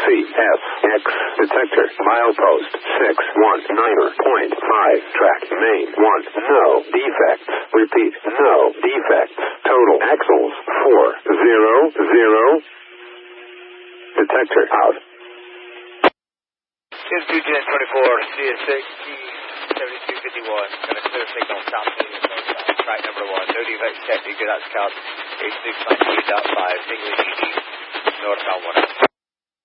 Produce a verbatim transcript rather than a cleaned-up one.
C S X detector milepost six one niner point five track main one no defects. Repeat, no defects. Total axles four zero zero. Detector out. Two two ten twenty-four C S X T seventy-two fifty-one. Got a clear signal south leading northbound. Track number one. No defects detected. Good out scout. H six nineteen point five. Single E D. Northbound one.